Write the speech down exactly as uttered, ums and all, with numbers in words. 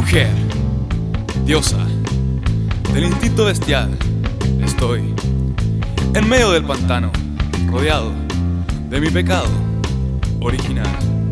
Mujer, diosa del instinto bestial, estoy en medio del pantano, rodeado de mi pecado original.